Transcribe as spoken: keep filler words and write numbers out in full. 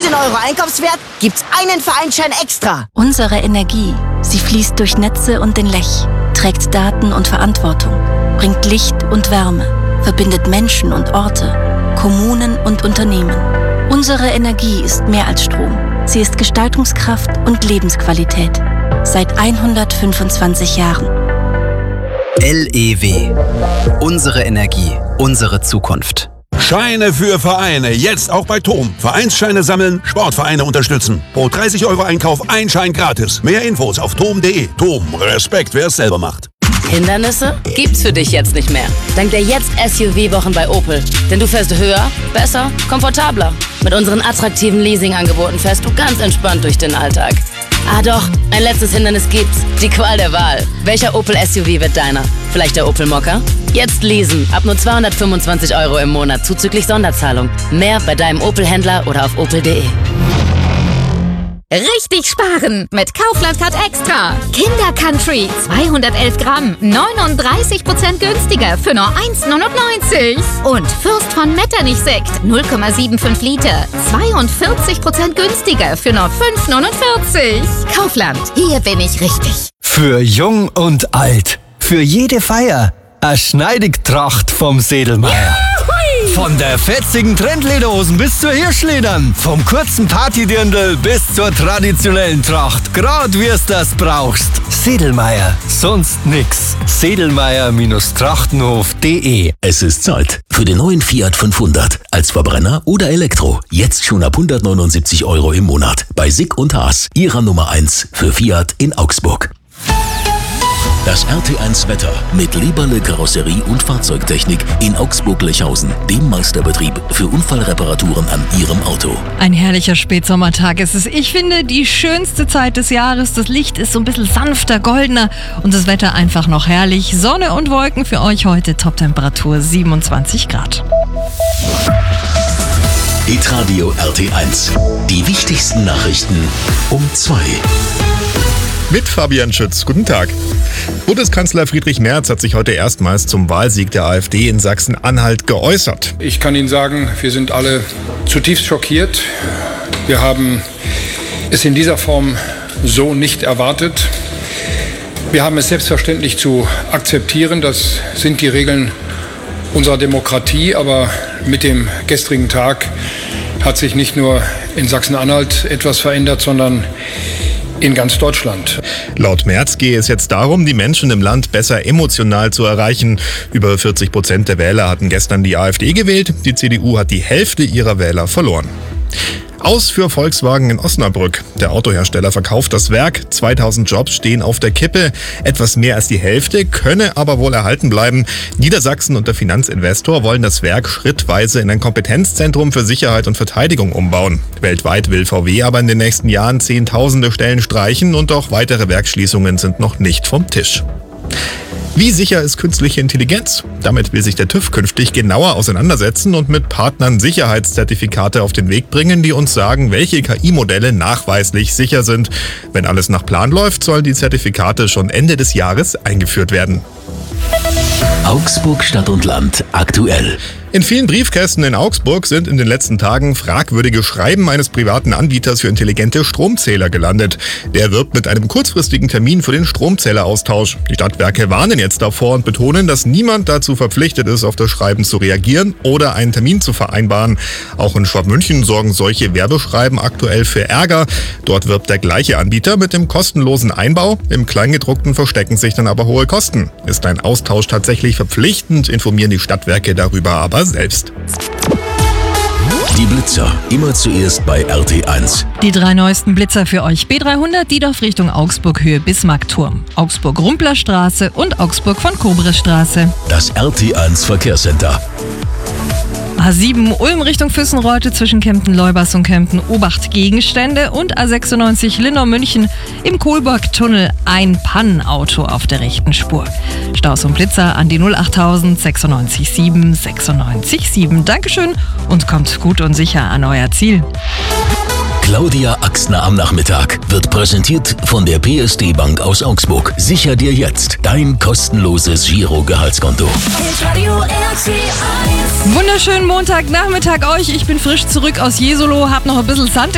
fünfzehn Euro Einkaufswert gibt's einen Vereinsschein extra. Unsere Energie, sie fließt durch Netze und den Lech, trägt Daten und Verantwortung, bringt Licht und Wärme, verbindet Menschen und Orte, Kommunen und Unternehmen. Unsere Energie ist mehr als Strom. Sie ist Gestaltungskraft und Lebensqualität. Seit hundertfünfundzwanzig Jahren. L E W. Unsere Energie, unsere Zukunft. Scheine für Vereine, jetzt auch bei T O M. Vereinsscheine sammeln, Sportvereine unterstützen. Pro dreißig Euro Einkauf ein Schein gratis. Mehr Infos auf tom punkt de. T O M, Respekt, wer es selber macht. Hindernisse gibt's für dich jetzt nicht mehr. Dank der Jetzt S U V-Wochen bei Opel. Denn du fährst höher, besser, komfortabler. Mit unseren attraktiven Leasing-Angeboten fährst du ganz entspannt durch den Alltag. Ah doch, ein letztes Hindernis gibt's. Die Qual der Wahl. Welcher Opel S U V wird deiner? Vielleicht der Opel Mokka? Jetzt leasen. Ab nur zweihundertfünfundzwanzig Euro im Monat zuzüglich Sonderzahlung. Mehr bei deinem Opel-Händler oder auf opel punkt de. Richtig sparen mit Kaufland Card Extra. Kinder Country zweihundertelf Gramm, neununddreißig Prozent günstiger für nur eins neunundneunzig. Und Fürst von Metternich Sekt null Komma fünfundsiebzig Liter, zweiundvierzig Prozent günstiger für nur fünf neunundvierzig. Kaufland, hier bin ich richtig. Für Jung und Alt, für jede Feier, eine Schneidigtracht vom Sedlmeier. Von der fetzigen Trendlederhosen bis zur Hirschledern, vom kurzen Partydirndl bis zur traditionellen Tracht, grad wie's das brauchst. Sedlmeier, sonst nix. sedlmeier Trachtenhof punkt de. Es ist Zeit für den neuen Fiat fünfhundert. Als Verbrenner oder Elektro. Jetzt schon ab hundertneunundsiebzig Euro im Monat. Bei Sick und Haas, ihrer Nummer eins für Fiat in Augsburg. Das R T eins Wetter mit Leberle Karosserie und Fahrzeugtechnik in Augsburg-Lechhausen, dem Meisterbetrieb für Unfallreparaturen an Ihrem Auto. Ein herrlicher Spätsommertag ist es. Ich finde, die schönste Zeit des Jahres. Das Licht ist so ein bisschen sanfter, goldener und das Wetter einfach noch herrlich. Sonne und Wolken für euch heute, Toptemperatur siebenundzwanzig Grad. Hitradio R T eins. Die wichtigsten Nachrichten um zwei. Mit Fabian Schütz. Guten Tag. Bundeskanzler Friedrich Merz hat sich heute erstmals zum Wahlsieg der AfD in Sachsen-Anhalt geäußert. Ich kann Ihnen sagen, wir sind alle zutiefst schockiert. Wir haben es in dieser Form so nicht erwartet. Wir haben es selbstverständlich zu akzeptieren. Das sind die Regeln unserer Demokratie. Aber mit dem gestrigen Tag hat sich nicht nur in Sachsen-Anhalt etwas verändert, sondern in ganz Deutschland. Laut Merz gehe es jetzt darum, die Menschen im Land besser emotional zu erreichen. Über vierzig Prozent der Wähler hatten gestern die AfD gewählt. Die C D U hat die Hälfte ihrer Wähler verloren. Aus für Volkswagen in Osnabrück. Der Autohersteller verkauft das Werk. zweitausend Jobs stehen auf der Kippe. Etwas mehr als die Hälfte könne aber wohl erhalten bleiben. Niedersachsen und der Finanzinvestor wollen das Werk schrittweise in ein Kompetenzzentrum für Sicherheit und Verteidigung umbauen. Weltweit will V W aber in den nächsten Jahren Zehntausende Stellen streichen und auch weitere Werksschließungen sind noch nicht vom Tisch. Wie sicher ist künstliche Intelligenz? Damit will sich der TÜV künftig genauer auseinandersetzen und mit Partnern Sicherheitszertifikate auf den Weg bringen, die uns sagen, welche K I-Modelle nachweislich sicher sind. Wenn alles nach Plan läuft, sollen die Zertifikate schon Ende des Jahres eingeführt werden. Augsburg Stadt und Land aktuell. In vielen Briefkästen in Augsburg sind in den letzten Tagen fragwürdige Schreiben eines privaten Anbieters für intelligente Stromzähler gelandet. Der wirbt mit einem kurzfristigen Termin für den Stromzähleraustausch. Die Stadtwerke warnen jetzt davor und betonen, dass niemand dazu verpflichtet ist, auf das Schreiben zu reagieren oder einen Termin zu vereinbaren. Auch in Schwabmünchen sorgen solche Werbeschreiben aktuell für Ärger. Dort wirbt der gleiche Anbieter mit dem kostenlosen Einbau. Im Kleingedruckten verstecken sich dann aber hohe Kosten. Ist ein Austausch tatsächlich verpflichtend, informieren die Stadtwerke darüber aber selbst. Die Blitzer, immer zuerst bei R T eins. Die drei neuesten Blitzer für euch. B dreihundert Diedorf Richtung Augsburg Höhe Bismarckturm, Augsburg-Rumpler-Straße und Augsburg von Kobres-Straße. Das R T eins Verkehrscenter. A sieben Ulm Richtung Füssenreute zwischen Kempten-Leubers und Kempten-Obacht Gegenstände und A sechsundneunzig Linnau-München im Kohlberg-Tunnel ein Pannenauto auf der rechten Spur. Staus und Blitzer an die null achttausend sechsundneunzig sieben sechsundneunzig sieben. Dankeschön und kommt gut und sicher an euer Ziel. Claudia Axner am Nachmittag wird präsentiert von der P S D Bank aus Augsburg. Sicher dir jetzt dein kostenloses Giro-Gehaltskonto. Wunderschönen Montagnachmittag euch. Ich bin frisch zurück aus Jesolo, hab noch ein bisschen Sand